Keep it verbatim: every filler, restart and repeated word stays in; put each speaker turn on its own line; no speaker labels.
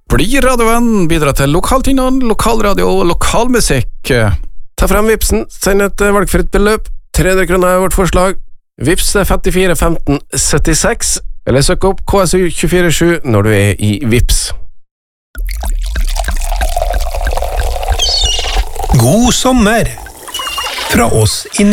Bli radiovenn, bidra til lokaltingene, lokalradio og lokalmusikk.
Ta frem Vipsen, send et valgfritt beløp. tre hundre kroner er vårt forslag. Vips er femtifire femten syttiseks, eller søk opp K S U to fire sju når du er i Vips.
God sommer fra oss i